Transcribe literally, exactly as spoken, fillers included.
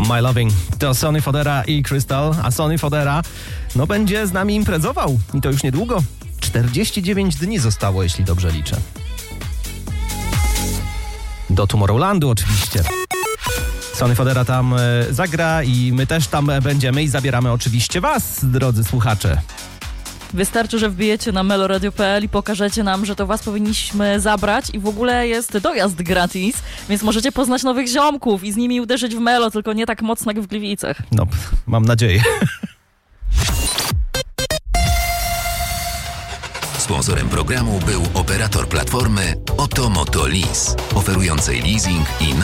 My Loving to Sonny Fodera i Crystal, a Sonny Fodera no będzie z nami imprezował i to już niedługo. czterdzieści dziewięć dni zostało, jeśli dobrze liczę. Do Tomorrowlandu oczywiście. Sonny Fodera tam e, zagra i my też tam będziemy i zabieramy oczywiście was, drodzy słuchacze. Wystarczy, że wbijecie na meloradio kropka p l i pokażecie nam, że to was powinniśmy zabrać i w ogóle jest dojazd gratis, więc możecie poznać nowych ziomków i z nimi uderzyć w melo, tylko nie tak mocno jak w Gliwicach. No, mam nadzieję. Sponsorem programu był operator platformy Oto Moto Lease, oferującej leasing i